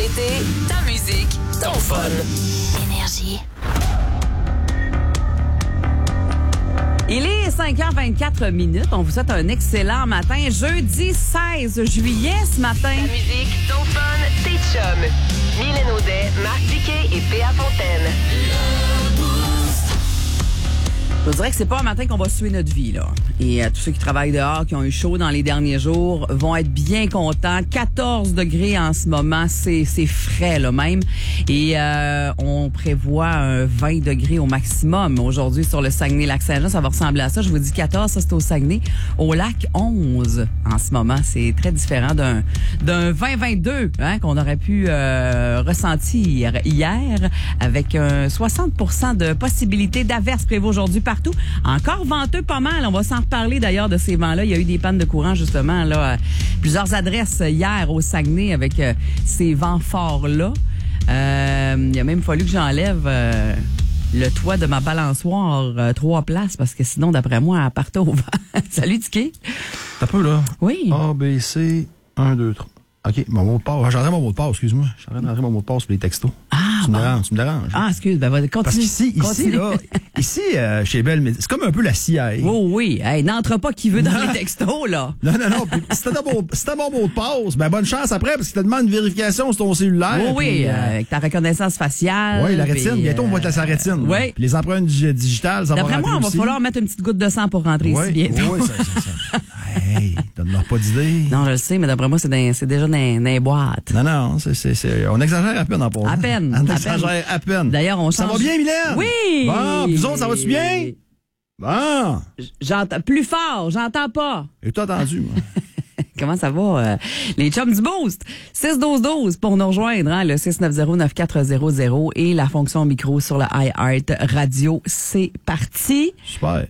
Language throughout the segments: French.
variété, ta musique, ton fun. Énergie. Il est 5h24. On vous souhaite un excellent matin. Jeudi 16 juillet ce matin. Ta musique, ton fun, tes chums. Mylène Audet, Marc Tiquet et P.A. Fontaine. Je vous dirais que c'est pas un matin qu'on va suer notre vie, là. Et tous ceux qui travaillent dehors, qui ont eu chaud dans les derniers jours, vont être bien contents. 14 degrés en ce moment, c'est frais, là, même. Et on prévoit un 20 degrés au maximum aujourd'hui sur le Saguenay-Lac-Saint-Jean. Ça va ressembler à ça. Je vous dis 14, ça c'est au Saguenay. Au Lac, 11 en ce moment. C'est très différent d'un 20-22 qu'on aurait pu ressentir hier avec 60% de possibilité d'averses prévues aujourd'hui partout. Encore venteux pas mal. On va s'en reparler d'ailleurs de ces vents-là. Il y a eu des pannes de courant justement là, à plusieurs adresses hier au Saguenay avec ces vents forts-là. Il a même fallu que j'enlève le toit de ma balançoire 3 places parce que sinon, d'après moi, elle partait au vent. Salut, Tiki. T'as peu, là? Oui. A, B, C, 1, 2, 3. OK, mon mot de passe. J'entends mon mot de passe, excuse-moi. Je suis en train d'entrer mon mot de passe pour les textos. Ah, tu me déranges. Ah, excuse, ben, continue. Parce qu'ici, chez Belle, c'est comme un peu la CIA. Oh oui, hey, n'entre pas qui veut dans les textos, là. Non. Puis, si t'as mon mot de passe, ben, bonne chance après, parce qu'il te demande une vérification sur ton cellulaire. Oh oui, avec ta reconnaissance faciale. Oui, la rétine. Bientôt, on va être à sa rétine. Oui. Les empreintes digitales, ça va rentrer. D'après moi, on va falloir mettre une petite goutte de sang pour rentrer ici bientôt. Oui, ça. Hey, donne-leur pas d'idée. Non, je le sais, mais d'après moi, c'est déjà dans les boîtes. Non, on exagère à peine en passant. À peine. On exagère à peine. D'ailleurs, on change. Ça va bien, Mylène? Oui! Bon, puis vous autres, ça va-tu bien? Bon. J'entends plus fort, j'entends pas. Et toi, entendu, moi? Comment ça va? Les chums du Boost. 6-12-12 pour nous rejoindre, hein, le 690-9400 et la fonction micro sur le iHeart Radio. C'est parti. Super.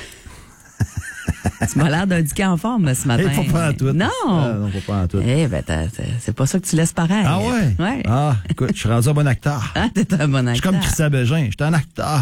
Tu m'as l'air d'un diquet en forme ce matin. Faut pas en tout. Non. Non, faut pas en tout. Eh ben, c'est pas ça que tu laisses pareil. Ah ouais? Ouais. Ah, écoute, je suis rendu un bon acteur. Ah, t'es un bon acteur. Je suis comme Christian Bégin, je suis un acteur.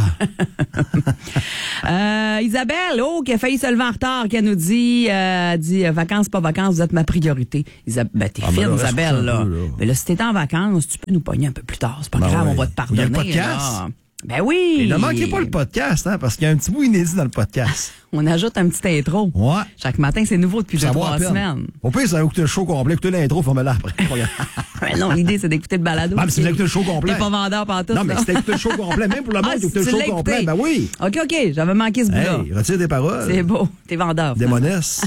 Isabelle, qui a failli se lever en retard, qui nous dit vacances, pas vacances, vous êtes ma priorité. Ben, t'es fine, Isabelle, là. Mais là, si t'es en vacances, tu peux nous pogner un peu plus tard. C'est pas grave, on va te pardonner. Il y a le podcast. Là. Ben oui! Et ne manquez pas le podcast, hein, parce qu'il y a un petit bout inédit dans le podcast. On ajoute un petit intro. Ouais. Chaque matin, c'est nouveau depuis 3 semaines. Au pire, ça va écouter le show complet, écouter l'intro, fermez-la après. Mais non, l'idée, c'est d'écouter le balado. Ah, mais si vous écoutez le show complet. T'es pas vendeur par tout. Non, mais si t'écouté le show complet, même pour le monde, écouter le show complet, ben oui. OK, j'avais manqué ce bout-là. Hey, retire tes paroles. C'est beau, t'es vendeur. Démonesse.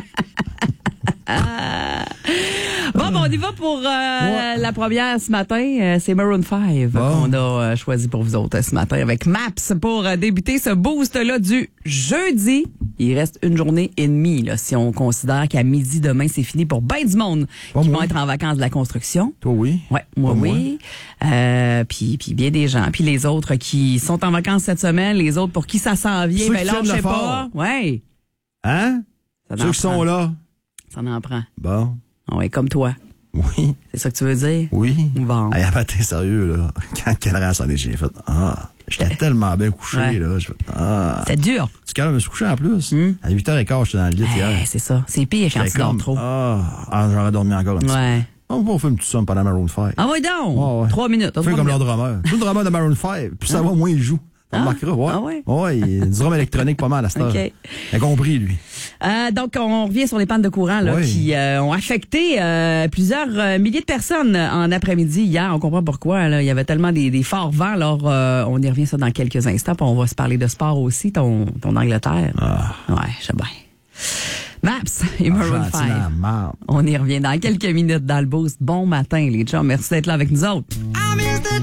Bon, on y va pour la première ce matin. C'est Maroon 5 qu'on a choisi pour vous autres ce matin avec Maps pour débuter ce boost-là du jeudi. Il reste une journée et demie là, si on considère qu'à midi demain, c'est fini pour ben du monde qui vont être en vacances de la construction. Toi, oui. Ouais, moi, oui. Puis bien des gens. Puis les autres qui sont en vacances cette semaine, les autres pour qui ça s'en vient, ben là, je sais pas. Ouais. Hein? Ceux qui sont là. Ça en prend. Bon. Ouais, comme toi. Oui. C'est ça que tu veux dire? Oui. Bon. Hey, t'es sérieux, là. Quand quelle heure ça j'ai fait, j'étais tellement bien couché, là. C'est dur. Tu calmes, me suis couché en plus. À 8h15, j'étais dans le lit hier. C'est ça. C'est pire quand tu dors trop. J'aurais dormi encore un petit peu. On fait une petite somme pendant Maroon 5. Ah oui, donc. 3 minutes. Fais comme leur drummer. Tout le drummer de Maroon 5. Plus ça va, moins il joue. On remarquera, ouais. Ouais, il y a du drum électronique pas mal à cette heure. Okay. Il a compris, lui. Donc, on revient sur les pannes de courant là, qui ont affecté plusieurs milliers de personnes en après-midi hier. On comprend pourquoi. Là. Il y avait tellement des forts vents. Alors, on y revient ça dans quelques instants. Puis on va se parler de sport aussi, ton Angleterre. Ouais, je sais bien. Maps et Maroon 5. On y revient dans quelques minutes dans le boost. Bon matin, les chums. Merci d'être là avec nous autres.